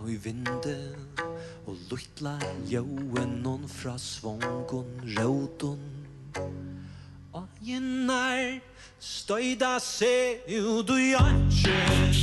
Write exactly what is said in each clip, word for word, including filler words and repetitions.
i vinden og luttla ljóen non fra svongon råton og ginnar støyda seg ut i ansjen.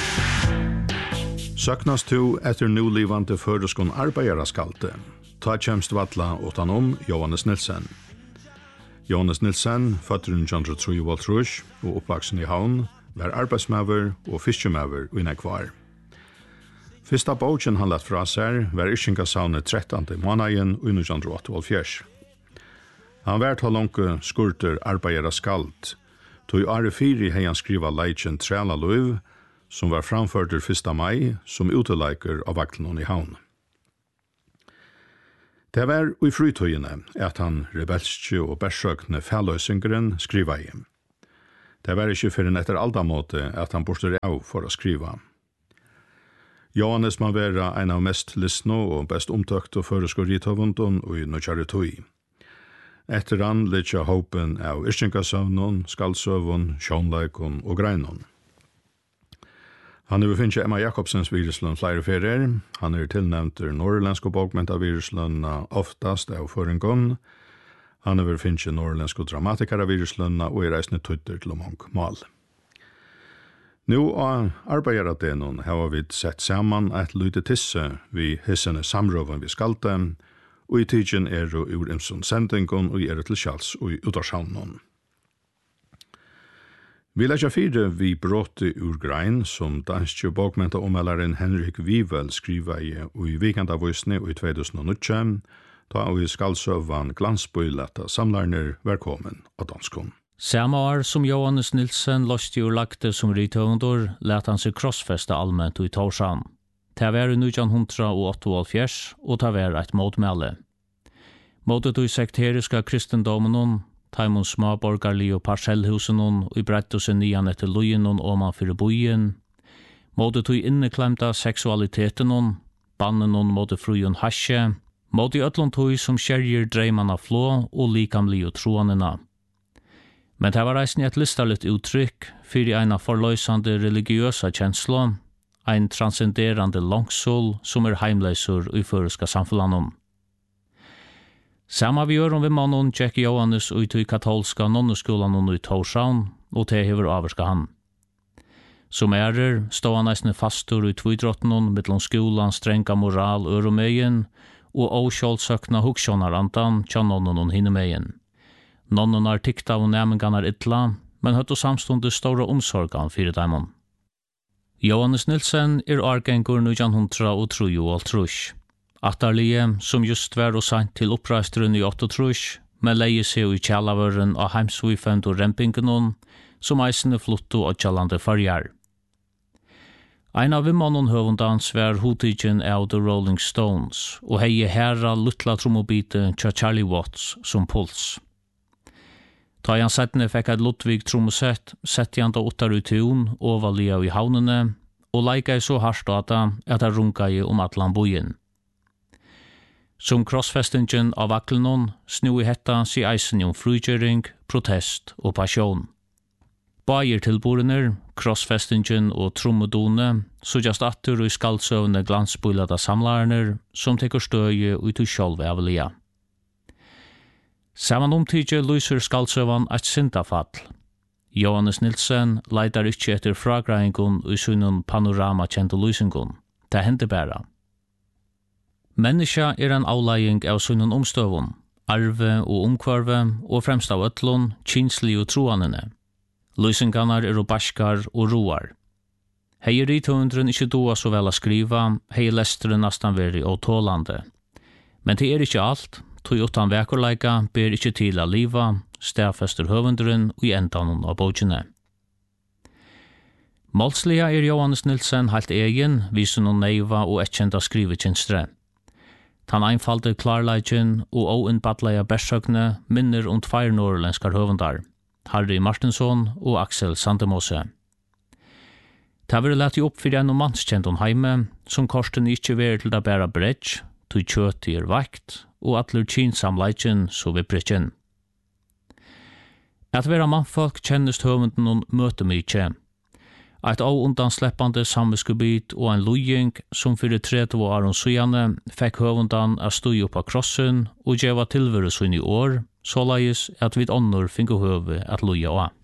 Søknast to etter nulivande føreskon arbeiderskalte. Ta kjemst vatla åtanom Johannes Nilsen. Johannes Nilsen, født rundt nítjan hundrað trýogtrýss og oppvaksen i havn, var arbeidsmaver og fiskemaver i nekvar. Fyrsta boken han lett fra seg var Yrkingasavnet trettande månaden i nítjan hundrað áttaoghálvfjerðs. Han var til langt skurter arbeiderskalt. Tog Are Firi hei han skriva leikjen Træla Løv, som var framført til fyrsta mai som uteleiker av vaklen i havn. Det var i frytøyene at han rebelske og bersøkne fælløysingeren skriva i. Det var ikke for en etter aldamåte at han borster av for å skriva. Johannes må være en av mest lysne og best omtøkt og føreskårithøvunden og i nødkjære tøy. Etter han litt av håpen av Yrkingasavnen, Skaldsøvun, Sjånleikon og Greinon. Han er befinnet Emma Jakobsens viruslønn flere ferier. Han er tilnevnt norrlandske bokmentaviruslønn oftast av føringen. Han er befinnet norrlandske dramatikaraviruslønn og er reisende tøytter til mange mål. Nå av arbeideradenen har vi sett sammen et lyte tisse vi hissene samrøven vi skalte, og i tidsen er det ur imson sendingen og er det til kjals og i utdarshavnen. Vi lægger fire vi bråte ur grein som danske bokmentaommelderen Henrik Wivel skriver i og i vikendavvisne og i tjuetusenognittio, da og i skaldsøvan glansbøyletta samlarner velkommen av danskon. Samme år som Johannes Nilsen løste ur lagte som rithøvendor, let han seg krossfeste allmänt i Torshavn. Det var i nítjan hundrað áttaoghálvfjerðs og det var et motmæle. Motet i sekteriska kristendomen, taimon småborgarlig og parsellhusen og i brettusen nian etter lujen og oman fyrir bojen, motet i inneklemta seksualiteten og bannen og motet frujen hasje, motet i ötlund tog som skjerger dreimanna flå og likamlig og troanina. Men det var reisende et listarligt uttrykk fyrir eina forløysande religiøsa kjenslo, ein transcenderande langsol som er heimleisur i føreska samfunnanon. Samma vi gjør om vi mannen Jack Johannes ut i katolska nonneskolan i Torshavn, og det hever averska han. Som ærer stod han nesten fastur i tvidrottenen mittlom skolan strenga moral øromeien og åskjoldsøkna huksjonarantan tja nonnen hinnemeien. Nonnen har tikt av nemenganar ytla, men høtt og samstundet store omsorgan fyrir daimon. Johannes Nilsen er argengur nítjan hundrað trýogtrýss. Attarlige, som just var og sant til oppreisteren i åttaogtrýss, men leie seg i kjallavøren av heimsvifend og rempingenon, som eisene flotto og kjallande farjar. Ein av vimmanon høvundans var hotigen av The Rolling Stones, og hei herra luttla trommobite tja Charlie Watts som puls. Ta han settene fikk et Ludvig trommosett, sette han da åttar ut tun, overlia i havnene, og leika i så hardt at at han runka i om atlan bojen. Som krossfestingen av vaklenon snu i hetta si eisen om frugjering, protest og passion. Bager tilborene, krossfestingen og trommedone, så just atter og skaldsøvne glansbøylada samlarner, som teker støye ut i sjolv avelia. Saman omtidje lyser skaldsøvan et syndafall. Johannes Nilsen leidar ikkje etter fragreingon i sunnen panorama kjente lysingon. Det hender bæra. Menneska er en avlegging av sunnen omstøvun, arve og omkvarve, og fremst av ötlun, kinsli og troanene. Lysingarnar er baskar og roar. Hei er rithundren ikkje doa så vel a skriva, hei lesteren nastan veri og tålande. Men det er ikkje alt, tog utan vekorleika ber ikkje til a liva, stafester høvundren og i endanon av bogene. Målsliga er Johannes Nilsen halt egen, viser noen neiva og etkjenta skrivetjinstre. Tan einfalde klarleikjen og oinnbattleia bersøkne minner om tveir norrlenskar høvundar, Harry Martinsson og Axel Sandemose. Det var lett opp for en mannskjenton heime, som korsten ikkje ver til da bæra bredj, tog kjøti er vakt, og atler kinsamleikjen så vi bredjen. At vera mannfolk kjennest høvunden og møte mykje. Eit åundansleppande samviskubit og en lojing som fyrir trettio åren sujane fekk høvundan a stui upp av krossen og djeva tilveru sin i år, såleis at vid ånder fingo høve at loja av.